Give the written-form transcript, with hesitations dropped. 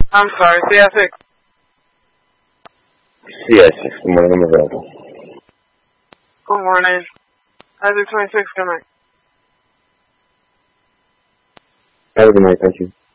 I'm sorry, CI6. CI6, good morning, I'm available. Good morning. Isaac 26, good night. Have a good night, thank you.